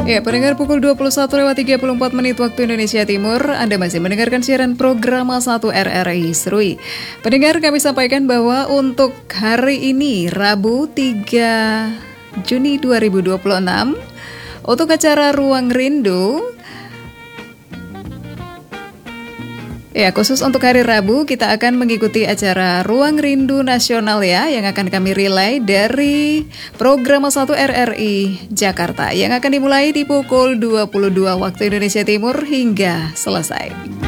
Ya, pendengar pukul 21:34 waktu Indonesia Timur, Anda masih mendengarkan siaran program 1 RRI Serui. Pendengar, kami sampaikan bahwa untuk hari ini, Rabu 3 Juni 2026, untuk acara Ruang Rindu, ya, khusus untuk hari Rabu kita akan mengikuti acara Ruang Rindu Nasional ya, yang akan kami relay dari program 1 RRI Jakarta yang akan dimulai di pukul 22 waktu Indonesia Timur hingga selesai.